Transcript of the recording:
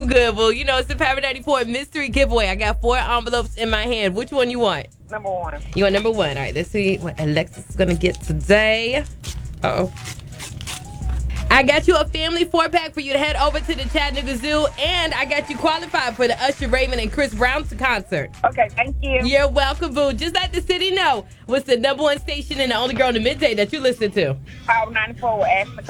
good, boo. You know, it's the Power 94 mystery giveaway. I got 4 envelopes in my hand. Which one you want? Number 1. You want number 1. All right, let's see what Alexis is going to get today. Uh-oh. I got you a family 4-pack for you to head over to the Chattanooga Zoo, and I got you qualified for the Usher Raymond and Chris Brown concert. Okay, thank you. You're welcome, boo. Just let the city know what's the number 1 station and the only girl in the midday that you listen to. Power 94 with Ashley